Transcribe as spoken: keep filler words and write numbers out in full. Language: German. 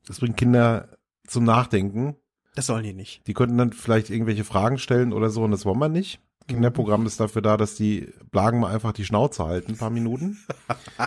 Das bringt Kinder zum Nachdenken. Das sollen die nicht. Die könnten dann vielleicht irgendwelche Fragen stellen oder so und das wollen wir nicht. Kinderprogramm ist dafür da, dass die Blagen mal einfach die Schnauze halten, ein paar Minuten.